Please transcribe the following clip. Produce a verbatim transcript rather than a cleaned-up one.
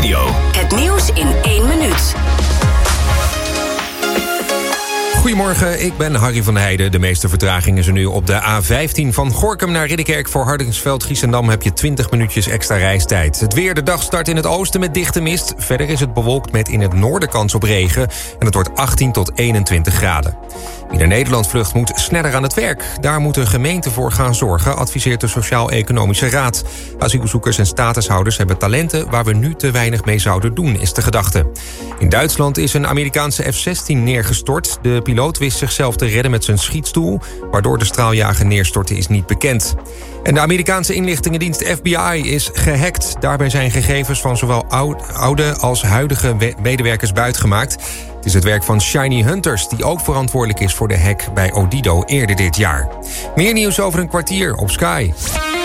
Radio. Het nieuws in één minuut. Goedemorgen, ik ben Harry van Heijden. De meeste vertraging is er nu op de A vijftien van Gorinchem naar Ridderkerk. Voor Hardingsveld, Giessendam heb je twintig minuutjes extra reistijd. Het weer, de dag start in het oosten met dichte mist. Verder is het bewolkt met in het noorden kans op regen. En het wordt achttien tot eenentwintig graden. Wie naar Nederland vlucht moet sneller aan het werk. Daar moeten gemeenten voor gaan zorgen, adviseert de Sociaal-Economische Raad. Asielzoekers en statushouders hebben talenten waar we nu te weinig mee zouden doen, is de gedachte. In Duitsland is een Amerikaanse F zestien neergestort. De piloot wist zichzelf te redden met zijn schietstoel. Waardoor de straaljager neerstortte is niet bekend. En de Amerikaanse inlichtingendienst F B I is gehackt. Daarbij zijn gegevens van zowel oude als huidige medewerkers buitgemaakt. Het is het werk van Shiny Hunters, die ook verantwoordelijk is voor de hack bij Odido eerder dit jaar. Meer nieuws over een kwartier op Sky.